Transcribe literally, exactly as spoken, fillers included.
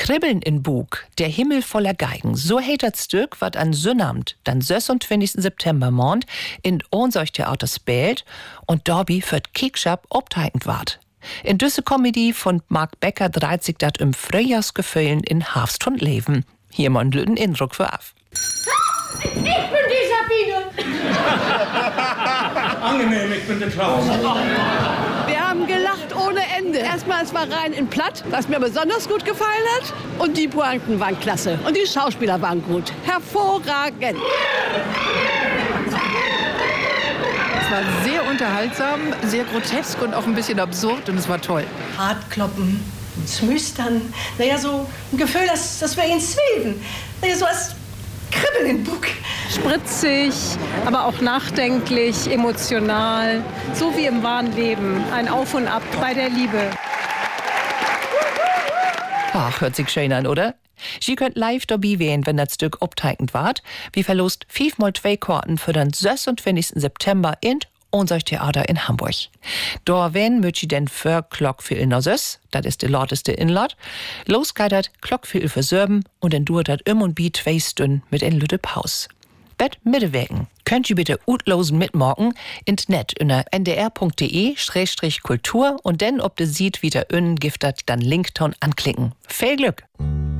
Kribbeln in Bug, der Himmel voller Geigen. So heet das Stück, wat an Sünnamt, dann sechsundzwanzigsten September Mond in Ohnsorg-Theater spielt und Dorby für Kickschap obteigend ward. In düsse Comedy von Mark Becker dreht sich dat im Frühjahrsgefühlen in Hafstund leben. Hier mal einen blöden Eindruck für af. Ich bin die Sabine. Angenehm, ich bin der Klaus. Wir haben gelacht ohne Ende. Erstmal, es war rein in Platt, was mir besonders gut gefallen hat. Und die Pointen waren klasse. Und die Schauspieler waren gut. Hervorragend. Es war sehr unterhaltsam, sehr grotesk und auch ein bisschen absurd. Und es war toll. Hartkloppen, Smüstern. Naja, so ein Gefühl, dass, dass wir ihn zwilden. Naja, so als Kribbeln im Bug. Spritzig, aber auch nachdenklich, emotional. So wie im wahren Leben. Ein Auf und Ab bei der Liebe. Ach, hört sich schön an, oder? Sie könnt live dabei wählen, wenn das Stück obteigend wart. Wie verlost fünf mal zwei Karten für den sechsundzwanzigsten September in Ohnsorg-Theater in Hamburg. Da wen möcht ihr denn für Glockviertel noch süß, das ist der lauteste Inlot. Los geht das Glockviertel für Sörben und dann dauert das im und bi zwei Stunden mit en Lütte Paus. Bett Mittewegen. Könnt ihr bitte utlosen mitmorgen ins Net unter n d r punkt d e slash kultur und dann ob de sieht, wie der Ön giftet, dann Linkton anklicken. Viel Glück!